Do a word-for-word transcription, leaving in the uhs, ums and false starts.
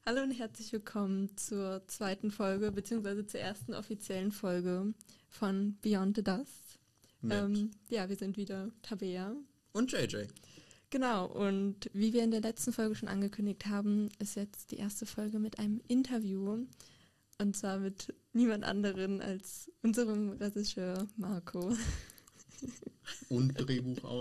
Hallo und herzlich willkommen zur zweiten Folge, beziehungsweise zur ersten offiziellen Folge von Beyond the Dust. Ähm, ja, wir sind wieder Tabea. Und J J. Genau, und wie wir in der letzten Folge schon angekündigt haben, ist jetzt die erste Folge mit einem Interview. Und zwar mit niemand anderen als unserem Regisseur Marco. Und Drehbuchautor.